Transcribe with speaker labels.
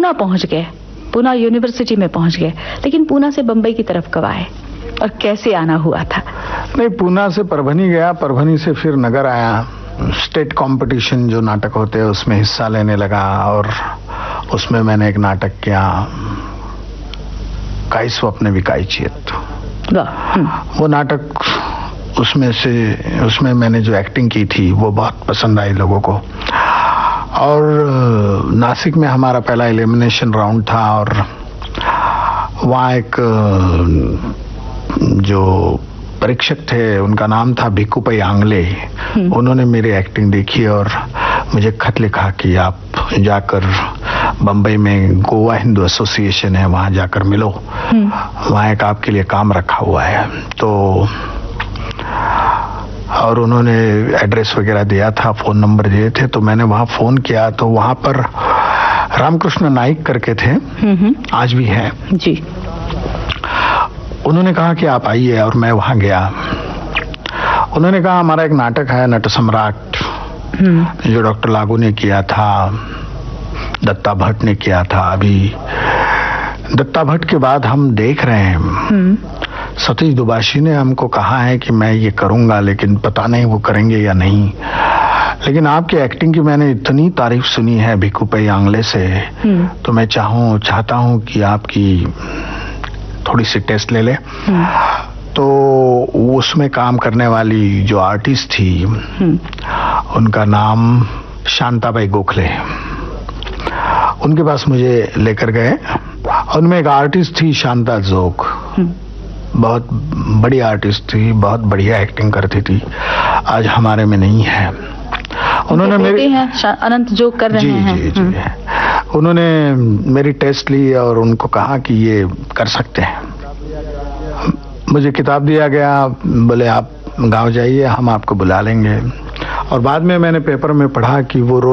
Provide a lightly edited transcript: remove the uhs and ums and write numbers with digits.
Speaker 1: पूना पहुंच गए, पूना यूनिवर्सिटी में पहुंच गए, लेकिन पूना से बंबई की तरफ कब आए और कैसे आना हुआ था?
Speaker 2: नहीं, पूना से परभनी गया, परभनी से फिर नगर आया। स्टेट कंपटीशन जो नाटक होते हैं उसमें हिस्सा लेने लगा और उसमें मैंने एक नाटक किया, काई स्वप्न विकाई चेत। वो नाटक उसमें मैंने जो एक्टिंग की थी वो बहुत पसंद आई लोगों को। और नासिक में हमारा पहला एलिमिनेशन राउंड था और वहाँ एक जो परीक्षक थे उनका नाम था भिक्कूपई आंगले। उन्होंने मेरी एक्टिंग देखी और मुझे खत लिखा कि आप जाकर बंबई में गोवा हिंदू एसोसिएशन है, वहां जाकर मिलो, वहां एक आपके लिए काम रखा हुआ है। तो और उन्होंने एड्रेस वगैरह दिया था, फोन नंबर दिए थे, तो मैंने वहां फोन किया तो वहां पर रामकृष्ण नाइक करके थे, आज भी हैं
Speaker 1: जी।
Speaker 2: उन्होंने कहा कि आप आइए और मैं वहां गया। उन्होंने कहा हमारा एक नाटक है नट सम्राट, जो डॉक्टर लागू ने किया था, दत्ता भट्ट ने किया था। अभी दत्ता भट्ट के बाद हम देख रहे हैं, सतीश दुबाशी ने हमको कहा है कि मैं ये करूंगा, लेकिन पता नहीं वो करेंगे या नहीं। लेकिन आपकी एक्टिंग की मैंने इतनी तारीफ सुनी है भिक्कूपई आंगले से, तो मैं चाहता हूं कि आपकी थोड़ी सी टेस्ट ले ले। तो उसमें काम करने वाली जो आर्टिस्ट थी उनका नाम शांताबाई गोखले, उनके पास मुझे लेकर गए। उनमें एक आर्टिस्ट थी शांता जोग, बहुत बड़ी आर्टिस्ट थी, बहुत बढ़िया एक्टिंग करती थी, आज हमारे में नहीं है। उन्होंने मेरी
Speaker 1: अनंत जो कर रहे हैं
Speaker 2: जी उन्होंने मेरी टेस्ट ली और उनको कहा कि ये कर सकते हैं। मुझे किताब दिया गया, बोले आप गांव जाइए, हम आपको बुला लेंगे। और बाद में मैंने पेपर में पढ़ा कि वो रोल